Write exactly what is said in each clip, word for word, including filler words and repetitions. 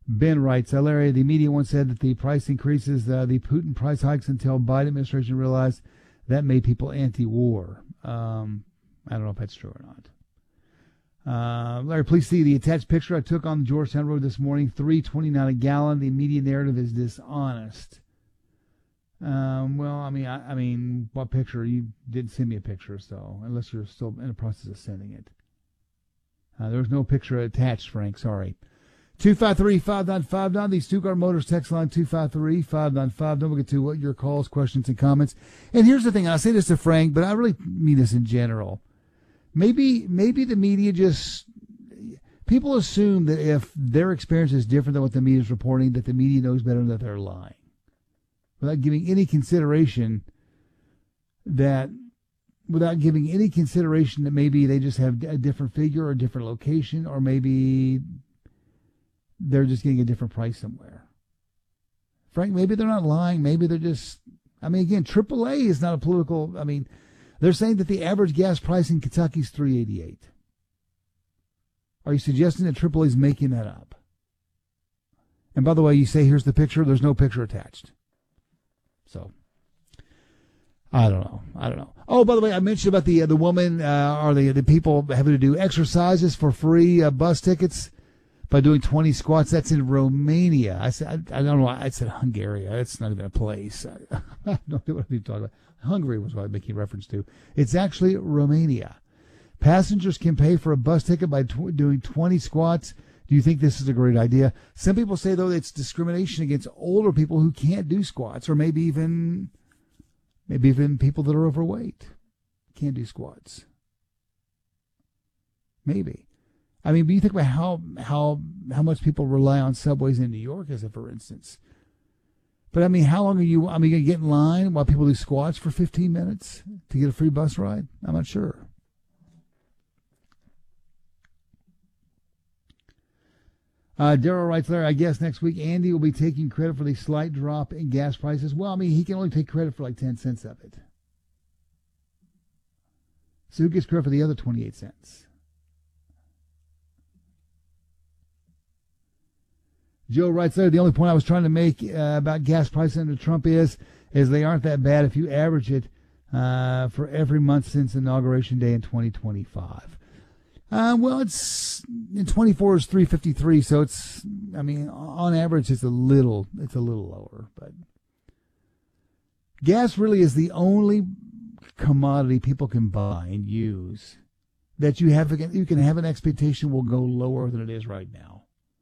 Ben writes, uh, Larry, the media once said that the price increases, uh, the Putin price hikes until Biden administration realized that made people anti-war. Um, I don't know if that's true or not. Uh, Larry, please see the attached picture I took on the Georgetown Road this morning, three twenty-nine a gallon. The media narrative is dishonest. Um, well, I mean, I, I mean, what picture? You didn't send me a picture, so unless you're still in the process of sending it. Uh, there was no picture attached, Frank. Sorry. two five three, five nine five nine, the Stuttgart Motors text line, two five three, five nine five nine. We'll get to what your calls, questions, and comments. And here's the thing. I say this to Frank, but I really mean this in general. Maybe, maybe the media just, people assume that if their experience is different than what the media is reporting, that the media knows better than that they're lying, without giving any consideration that, without giving any consideration that maybe they just have a different figure or a different location, or maybe they're just getting a different price somewhere. Frank, maybe they're not lying. Maybe they're just, I mean, again, triple A is not a political, I mean, they're saying that the average gas price in Kentucky is three eighty-eight. Are you suggesting that triple A is making that up? And by the way, you say, here's the picture. There's no picture attached. So, I don't know. I don't know. Oh, by the way, I mentioned about the uh, the woman uh, or the the people having to do exercises for free uh, bus tickets by doing twenty squats. That's in Romania. I said, I, I don't know. I said Hungary. It's not even a place. I, I don't know what I'm talking about. Hungary was what I'm making reference to. It's actually Romania. Passengers can pay for a bus ticket by tw- doing twenty squats. Do you think this is a great idea? Some people say, though, it's discrimination against older people who can't do squats, or maybe even maybe even people that are overweight can't do squats. Maybe. I mean, but you think about how how how much people rely on subways in New York, as a for instance. But I mean, how long are you? I mean, you get in line while people do squats for fifteen minutes to get a free bus ride? I'm not sure. Uh, Daryl writes there, I guess next week Andy will be taking credit for the slight drop in gas prices. Well, I mean, he can only take credit for like ten cents of it. So who gets credit for the other twenty-eight cents? Joe writes there, the only point I was trying to make uh, about gas prices under Trump is, is they aren't that bad if you average it uh, for every month since Inauguration Day in twenty twenty-five. Uh, well, it's in twenty-four is three fifty-three, so it's, I mean, on average, it's a little, it's a little lower. But gas really is the only commodity people can buy and use that you have, you can have an expectation will go lower than it is right now.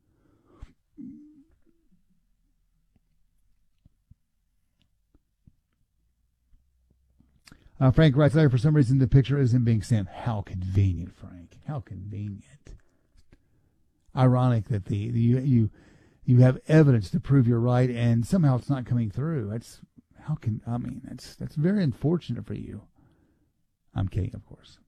Uh, Frank writes there, for some reason the picture isn't being sent. How convenient, Frank. How convenient. Ironic that the, the you you you have evidence to prove you're right, and somehow it's not coming through. That's how can I mean that's that's very unfortunate for you. I'm kidding, of course.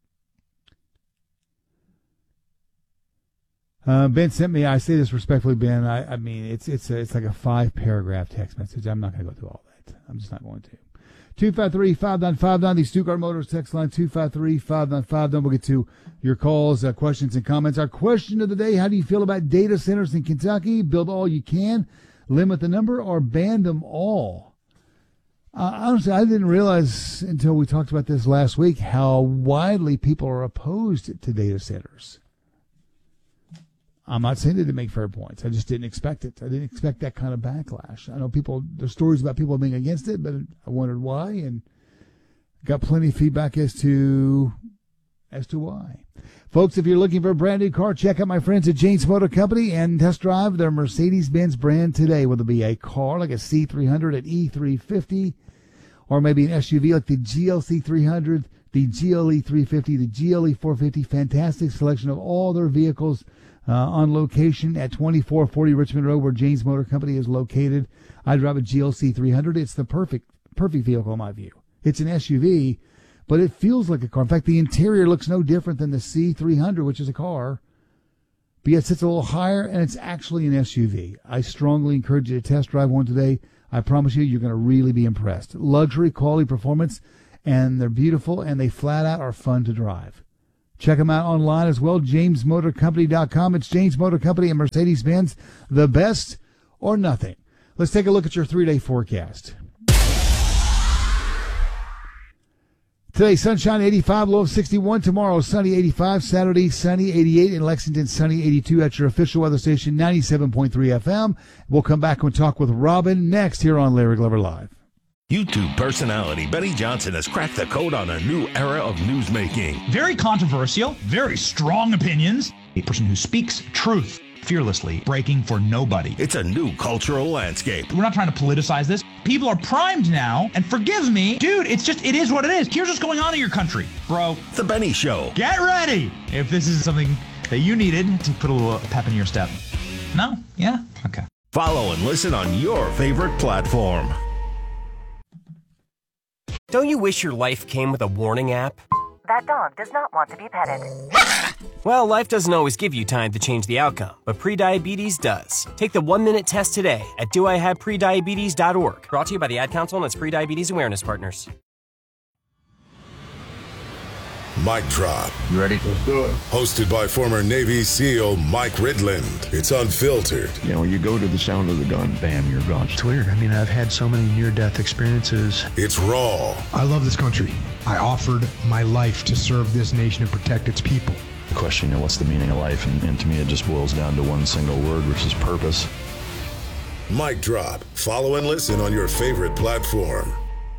Uh, Ben sent me. I say this respectfully, Ben. I, I mean it's it's a, it's like a five paragraph text message. I'm not going to go through all that. I'm just not going to. two five three, five nine five nine, the Stuttgart Motors text line, two five three, five nine five nine. We'll get to your calls, uh, questions, and comments. Our question of the day, how do you feel about data centers in Kentucky? Build all you can, limit the number, or ban them all? Uh, honestly, I didn't realize until we talked about this last week how widely people are opposed to data centers. I'm not saying it didn't make fair points. I just didn't expect it. I didn't expect that kind of backlash. I know people, there's stories about people being against it, but I wondered why, and got plenty of feedback as to as to why. Folks, if you're looking for a brand new car, check out my friends at James Motor Company and test drive their Mercedes-Benz brand today, whether it be a car like a C three hundred, an E three fifty, or maybe an S U V like the G L C three hundred, the G L E three fifty, the G L E four fifty. Fantastic selection of all their vehicles Uh, on location at twenty-four forty Richmond Road, where James Motor Company is located. I drive a G L C three hundred. It's the perfect, perfect vehicle in my view. It's an S U V, but it feels like a car. In fact, the interior looks no different than the C three hundred, which is a car, but yet it sits a little higher, and it's actually an S U V. I strongly encourage you to test drive one today. I promise you, you're going to really be impressed. Luxury, quality, performance, and they're beautiful, and they flat out are fun to drive. Check them out online as well, james motor company dot com. It's James Motor Company and Mercedes-Benz, the best or nothing. Let's take a look at your three-day forecast. Today, sunshine eighty-five, low of sixty-one. Tomorrow, sunny eighty-five. Saturday, sunny eighty-eight. In Lexington, sunny eighty-two at your official weather station, ninety-seven point three F M. We'll come back and talk with Robin next here on Larry Glover Live. YouTube personality Benny Johnson has cracked the code on a new era of newsmaking. Very controversial, very strong opinions. A person who speaks truth fearlessly, breaking for nobody. It's a new cultural landscape. We're not trying to politicize this. People are primed now, and forgive me, dude, it's just, it is what it is. Here's what's going on in your country, bro. The Benny Show. Get ready if this is something that you needed to put a little pep in your step. No? Yeah? Okay. Follow and listen on your favorite platform. Don't you wish your life came with a warning app? That dog does not want to be petted. Well, life doesn't always give you time to change the outcome, but prediabetes does. Take the one-minute test today at do I have prediabetes dot org. Brought to you by the Ad Council and its Prediabetes Awareness Partners. Mic Drop. You ready? Let's do it. Hosted by former Navy SEAL Mike Ridland. It's unfiltered. You know, you go to the sound of the gun, bam, you're gone. It's weird. I mean, I've had so many near-death experiences. It's raw. I love this country. I offered my life to serve this nation and protect its people. The question, you know, what's the meaning of life? And, and to me, it just boils down to one single word, which is purpose. Mic Drop. Follow and listen on your favorite platform.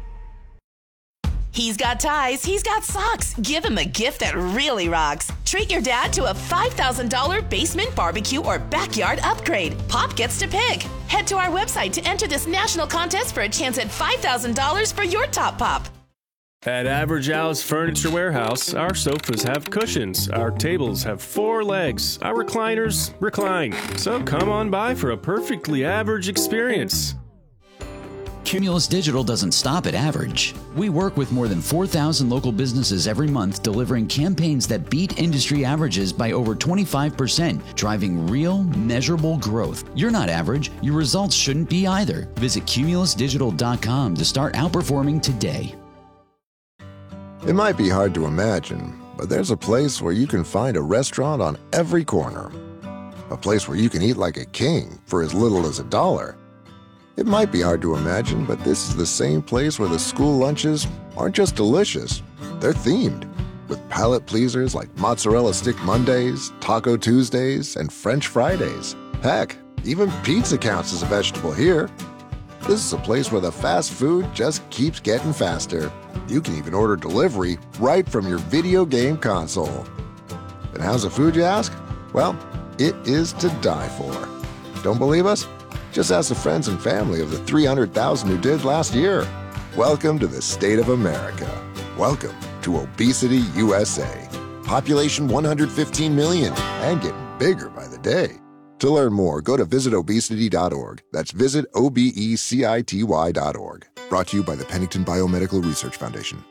He's got ties, he's got socks. Give him a gift that really rocks. Treat your dad to a five thousand dollars basement barbecue or backyard upgrade. Pop gets to pick. Head to our website to enter this national contest for a chance at five thousand dollars for your top pop. At Average Al's Furniture Warehouse, our sofas have cushions, our tables have four legs, our recliners recline. So come on by for a perfectly average experience. Cumulus Digital doesn't stop at average. We work with more than four thousand local businesses every month, delivering campaigns that beat industry averages by over twenty-five percent, driving real, measurable growth. You're not average. Your results shouldn't be either. Visit cumulus digital dot com to start outperforming today. It might be hard to imagine, but there's a place where you can find a restaurant on every corner. A place where you can eat like a king for as little as a dollar. It might be hard to imagine, but this is the same place where the school lunches aren't just delicious, they're themed, with palate pleasers like Mozzarella Stick Mondays, Taco Tuesdays, and French Fridays. Heck, even pizza counts as a vegetable here. This is a place where the fast food just keeps getting faster. You can even order delivery right from your video game console. And how's the food, you ask? Well, it is to die for. Don't believe us? Just ask the friends and family of the three hundred thousand who did last year. Welcome to the state of America. Welcome to Obesity U S A. Population one hundred fifteen million and getting bigger by the day. To learn more, go to visit obesity dot org. That's visit O B E C I T Y dot org. Brought to you by the Pennington Biomedical Research Foundation.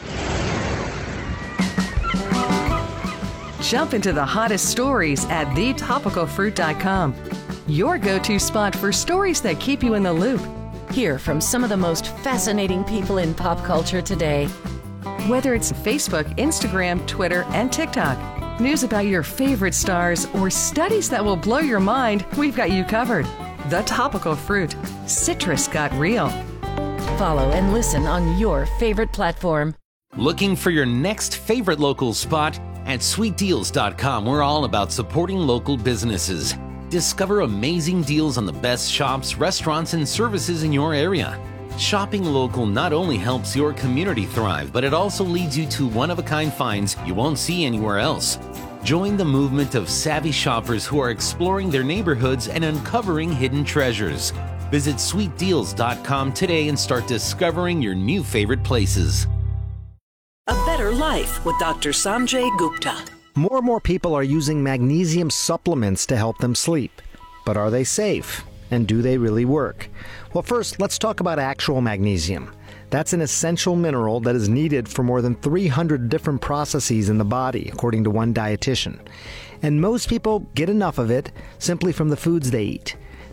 Jump into the hottest stories at the topical fruit dot com. Your go-to spot for stories that keep you in the loop. Hear from some of the most fascinating people in pop culture today. Whether it's Facebook, Instagram, Twitter, and TikTok, news about your favorite stars, or studies that will blow your mind, we've got you covered. The Topical Fruit. Citrus got real. Follow and listen on your favorite platform. Looking for your next favorite local spot? At sweet deals dot com, we're all about supporting local businesses. Discover amazing deals on the best shops, restaurants, and services in your area. Shopping local not only helps your community thrive, but it also leads you to one-of-a-kind finds you won't see anywhere else. Join the movement of savvy shoppers who are exploring their neighborhoods and uncovering hidden treasures. Visit sweet deals dot com today and start discovering your new favorite places. A Better Life with Doctor Sanjay Gupta. More and more people are using magnesium supplements to help them sleep. But are they safe? And do they really work? Well, first, let's talk about actual magnesium. That's an essential mineral that is needed for more than three hundred different processes in the body, according to one dietitian. And most people get enough of it simply from the foods they eat.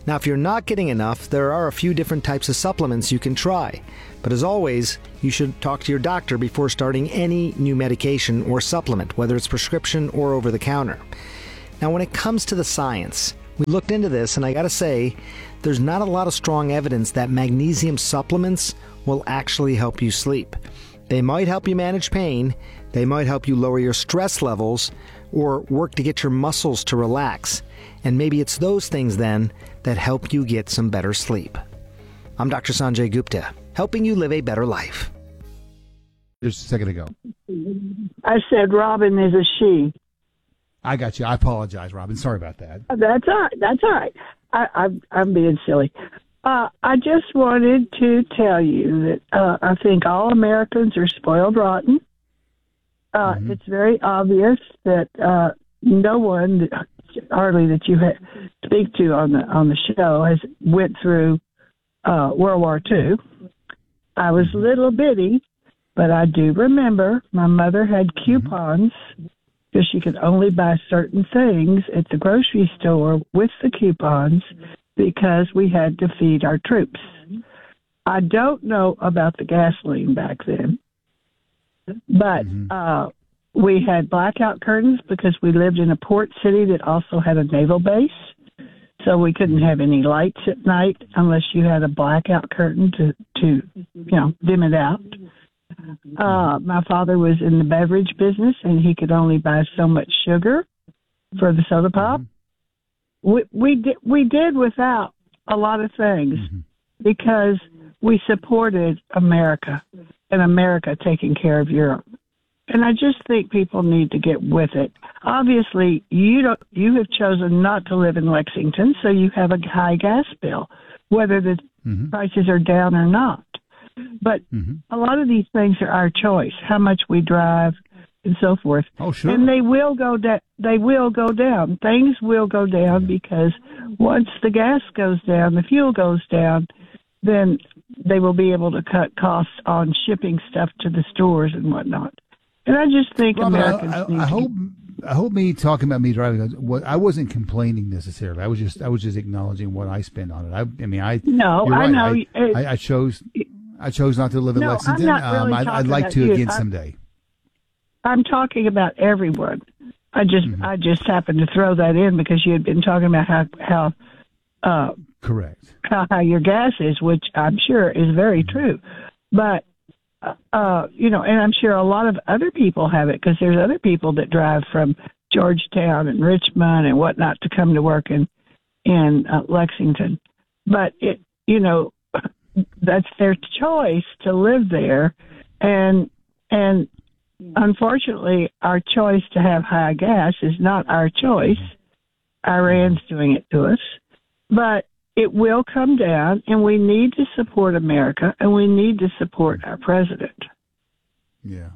Now, if you're not getting enough, there are a few different types of supplements you can try. But as always, you should talk to your doctor before starting any new medication or supplement, whether it's prescription or over the counter. Now, when it comes to the science, we looked into this, and I gotta say, there's not a lot of strong evidence that magnesium supplements will actually help you sleep. They might help you manage pain, they might help you lower your stress levels, or work to get your muscles to relax. And maybe it's those things then that help you get some better sleep. I'm Doctor Sanjay Gupta, helping you live a better life. Just a second ago. I said Robin is a she. I got you. I apologize, Robin. Sorry about that. That's all right. That's all right. I, I'm, I'm being silly. Uh, I just wanted to tell you that uh, I think all Americans are spoiled rotten. Uh, mm-hmm. It's very obvious that uh, no one, hardly that you ha- speak to on the on the show, has went through uh, World War Two. I was little bitty, but I do remember my mother had coupons because she could only buy certain things at the grocery store with the coupons because we had to feed our troops. I don't know about the gasoline back then, but mm-hmm. uh, we had blackout curtains because we lived in a port city that also had a naval base, so we couldn't have any lights at night unless you had a blackout curtain to, to you know, dim it out. Uh, my father was in the beverage business, and he could only buy so much sugar for the soda pop. Mm-hmm. We we did we did without a lot of things mm-hmm. because we supported America and America taking care of Europe. And I just think people need to get with it. Obviously, you don't. You have chosen not to live in Lexington, so you have a high gas bill, whether the mm-hmm. prices are down or not. But mm-hmm. a lot of these things are our choice, how much we drive and so forth. Oh, sure. And they will go down. They will go down. Things will go down because once the gas goes down, the fuel goes down, then they will be able to cut costs on shipping stuff to the stores and whatnot. And I just think Robin, Americans I, I, need I to hope I hope me talking about me driving. I wasn't complaining necessarily. I was just I was just acknowledging what I spend on it. I, I mean, I no, you're I right. know. I, I, I chose. I chose not to live in no, Lexington. I'm not really um, I'd, I'd like to you. again I'm, someday. I'm talking about everyone. I just mm-hmm. I just happened to throw that in because you had been talking about how how uh, correct how high your gas is, which I'm sure is very mm-hmm. true. But uh, you know, and I'm sure a lot of other people have it because there's other people that drive from Georgetown and Richmond and whatnot to come to work in in uh, Lexington. But it, you know, that's their choice to live there, and and unfortunately, our choice to have high gas is not our choice. Iran's doing it to us, but it will come down, and we need to support America, and we need to support our president. Yeah.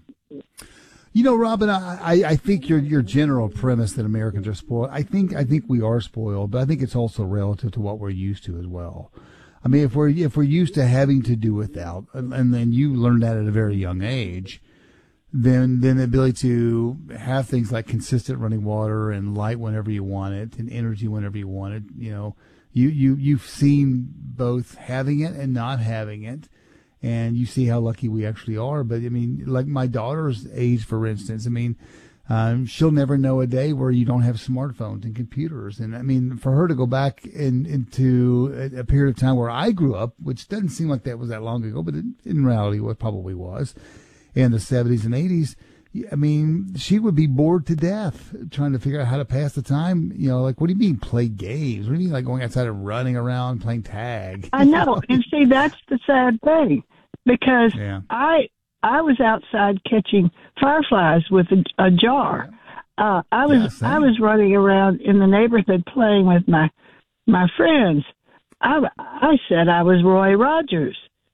You know, Robin, I, I, I think your your general premise that Americans are spoiled, I think I think we are spoiled, but I think it's also relative to what we're used to as well. I mean, if we're if we're used to having to do without, and, and then you learned that at a very young age, then then the ability to have things like consistent running water and light whenever you want it and energy whenever you want it, you know, you, you, you've seen both having it and not having it, and you see how lucky we actually are. But, I mean, like my daughter's age, for instance, I mean, um, she'll never know a day where you don't have smartphones and computers. And, I mean, for her to go back in, into a, a period of time where I grew up, which doesn't seem like that was that long ago, but it, in reality it probably was, in the seventies and eighties, I mean, she would be bored to death trying to figure out how to pass the time. You know, like, what do you mean play games? What do you mean like going outside and running around playing tag? I know. And see, that's the sad thing because yeah. I I was outside catching fireflies with a, a jar. Uh, I was yeah, I was running around in the neighborhood playing with my my friends. I, I said I was Roy Rogers.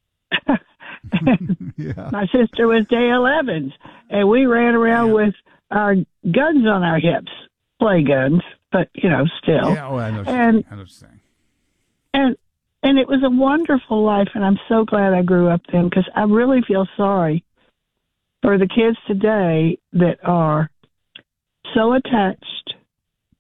yeah. My sister was Dale Evans, and we ran around yeah. with our guns on our hips, play guns, but you know, still. Yeah, well, I know. And I know what you're saying. And and it was a wonderful life, and I'm so glad I grew up then because I really feel sorry for the kids today that are so attached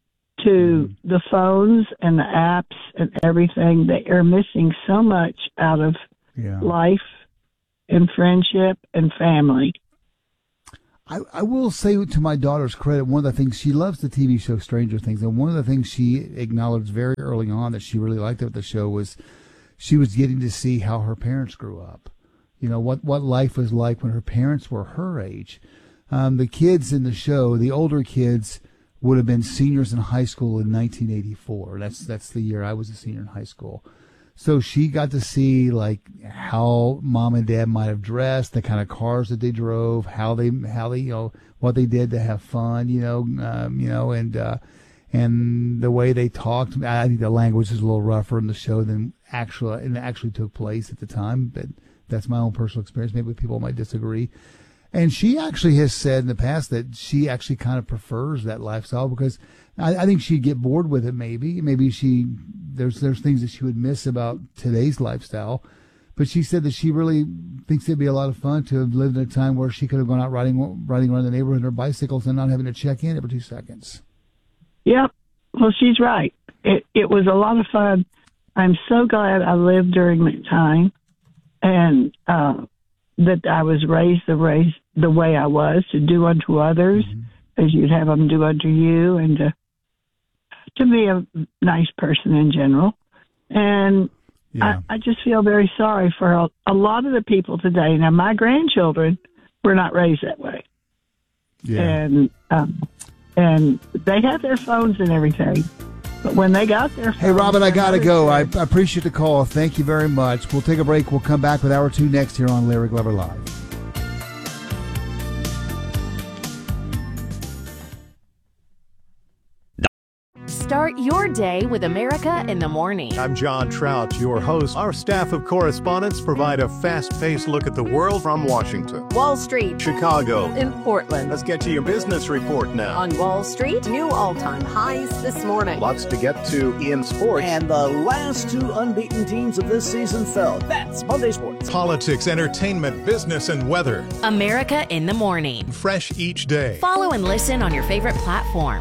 to the phones and the apps and everything. They are missing so much out of yeah. life and friendship and family. I, I will say, to my daughter's credit, one of the things, she loves the T V show Stranger Things, and one of the things she acknowledged very early on that she really liked about the show was she was getting to see how her parents grew up. You know, what, what life was like when her parents were her age. Um, the kids in the show, the older kids, would have been seniors in high school in nineteen eighty-four. That's that's the year I was a senior in high school. So she got to see like how mom and dad might have dressed, the kind of cars that they drove, how they how they you know what they did to have fun, you know, um, you know, and uh, and the way they talked. I think the language is a little rougher in the show than actually and actually took place at the time. But that's my own personal experience. Maybe people might disagree. And she actually has said in the past that she actually kind of prefers that lifestyle because I, I think she'd get bored with it. Maybe, maybe she there's there's things that she would miss about today's lifestyle. But she said that she really thinks it'd be a lot of fun to have lived in a time where she could have gone out riding riding around the neighborhood on her bicycles and not having to check in every two seconds. Yep. Well, she's right. It it was a lot of fun. I'm so glad I lived during that time, and uh, that I was raised the raised the way I was, to do unto others mm-hmm. as you'd have them do unto you, and to to be a nice person in general. And yeah. I, I just feel very sorry for a, a lot of the people today. Now, my grandchildren were not raised that way, yeah. and um, and they had their phones and everything. But when they got their phones, hey, Robin, I got to go. I, I appreciate the call. Thank you very much. We'll take a break. We'll come back with hour two next here on Larry Glover Live. Start your day with America in the Morning. I'm John Trout, your host. Our staff of correspondents provide a fast-paced look at the world from Washington, Wall Street, Chicago, and Portland. Let's get to your business report now. On Wall Street, new all-time highs this morning. Lots to get to in sports. And the last two unbeaten teams of this season fell. That's Monday Sports. Politics, entertainment, business, and weather. America in the Morning. Fresh each day. Follow and listen on your favorite platform.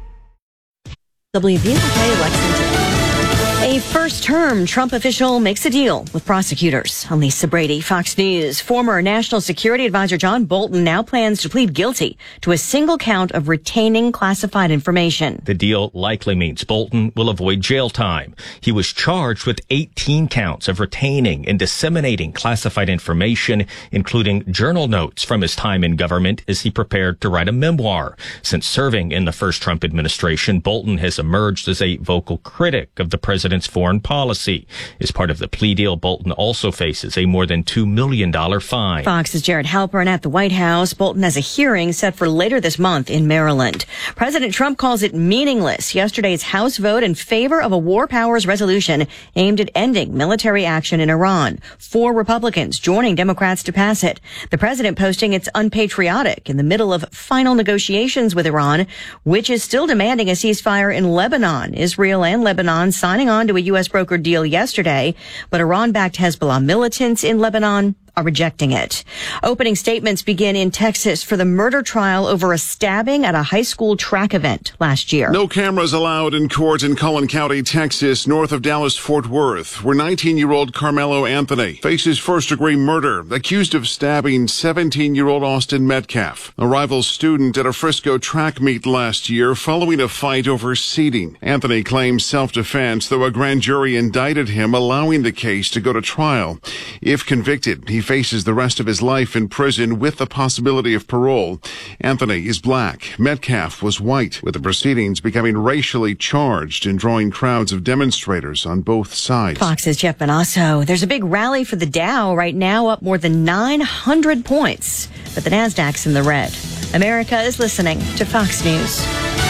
W B L K Lexington. A first-term Trump official makes a deal with prosecutors. I'm Lisa Brady, Fox News. Former National Security Advisor John Bolton now plans to plead guilty to a single count of retaining classified information. The deal likely means Bolton will avoid jail time. He was charged with eighteen counts of retaining and disseminating classified information, including journal notes from his time in government as he prepared to write a memoir. Since serving in the first Trump administration, Bolton has emerged as a vocal critic of the president's foreign policy. As part of the plea deal, Bolton also faces a more than two million dollars fine. Fox's Jared Halpern at the White House. Bolton has a hearing set for later this month in Maryland. President Trump calls it meaningless. Yesterday's House vote in favor of a war powers resolution aimed at ending military action in Iran. Four Republicans joining Democrats to pass it. The president posting it's unpatriotic in the middle of final negotiations with Iran, which is still demanding a ceasefire in Lebanon. Israel and Lebanon signing on to a U S brokered deal yesterday, but Iran-backed Hezbollah militants in Lebanon are rejecting it. Opening statements begin in Texas for the murder trial over a stabbing at a high school track event last year. No cameras allowed in court in Cullen County, Texas, north of Dallas-Fort Worth, where nineteen-year-old Carmelo Anthony faces first-degree murder, accused of stabbing seventeen-year-old Austin Metcalf, a rival student at a Frisco track meet last year following a fight over seating. Anthony claims self-defense, though a grand jury indicted him, allowing the case to go to trial. If convicted, he faces the rest of his life in prison with the possibility of parole. Anthony is black. Metcalf was white, with the proceedings becoming racially charged and drawing crowds of demonstrators on both sides. Fox's Jeff Benasso. There's a big rally for the Dow right now, up more than nine hundred points, but the Nasdaq's in the red. America is listening to Fox News.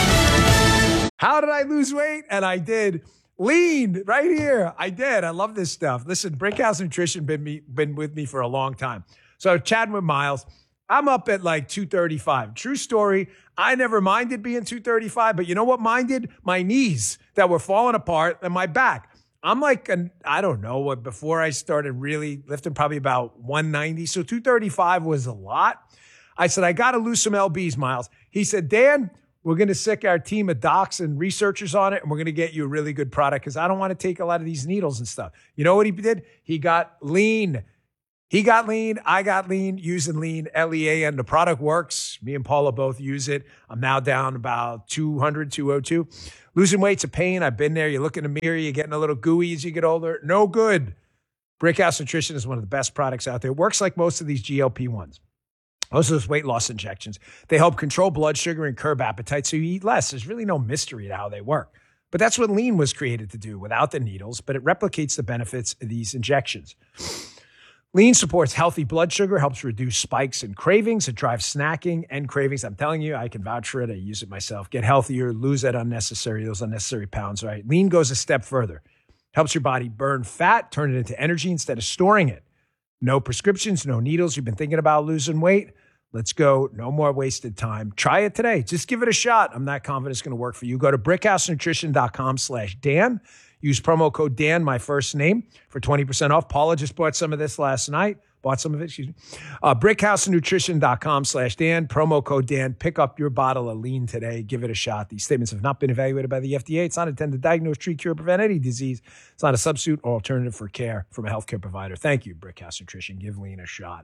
How did I lose weight? And I did. Lean right here. I did. I love this stuff. Listen, Brickhouse Nutrition been me been with me for a long time. So chatting with Miles, I'm up at like two thirty-five. True story. I never minded being two thirty-five, but you know what minded? My knees that were falling apart and my back. I'm like, an, I don't know what, before I started really lifting, probably about one ninety. So two thirty-five was a lot. I said, I got to lose some L Bs, Miles. He said, Dan, We're going to sick our team of docs and researchers on it, and we're going to get you a really good product because I don't want to take a lot of these needles and stuff. You know what he did? He got lean. He got lean. I got lean using lean, L E A N. The product works. Me and Paula both use it. I'm now down about two hundred, two oh two. Losing weight's a pain. I've been there. You look in the mirror, you're getting a little gooey as you get older. No good. Brickhouse Nutrition is one of the best products out there. It works like most of these G L P ones. Most of those weight loss injections. They help control blood sugar and curb appetite so you eat less. There's really no mystery to how they work. But that's what lean was created to do without the needles, but it replicates the benefits of these injections. Lean supports healthy blood sugar, helps reduce spikes and cravings. It drives snacking and cravings. I'm telling you, I can vouch for it. I use it myself. Get healthier, lose that unnecessary, those unnecessary pounds, right? Lean goes a step further. Helps your body burn fat, turn it into energy instead of storing it. No prescriptions, no needles. You've been thinking about losing weight? Let's go. No more wasted time. Try it today. Just give it a shot. I'm not confident it's going to work for you. Go to brickhousenutrition.com slash Dan. Use promo code Dan, my first name, for twenty percent off. Paula just bought some of this last night. Bought some of it, excuse me. Uh, brickhousenutrition.com slash Dan. Promo code Dan. Pick up your bottle of lean today. Give it a shot. These statements have not been evaluated by the F D A. It's not intended to diagnose, treat, cure, prevent any disease. It's not a substitute or alternative for care from a healthcare provider. Thank you, Brickhouse Nutrition. Give lean a shot.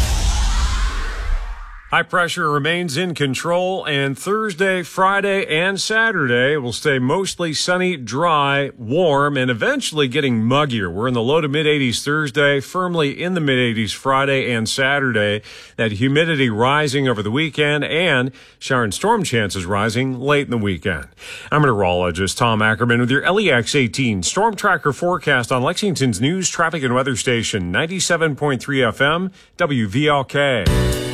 High pressure remains in control, and Thursday, Friday, and Saturday will stay mostly sunny, dry, warm, and eventually getting muggier. We're in the low to mid eighties Thursday, firmly in the mid eighties Friday and Saturday. That humidity rising over the weekend, and shower and storm chances rising late in the weekend. I'm meteorologist Tom Ackerman with your L E X eighteen Storm Tracker forecast on Lexington's news, traffic, and weather station, ninety-seven point three F M, W V L K.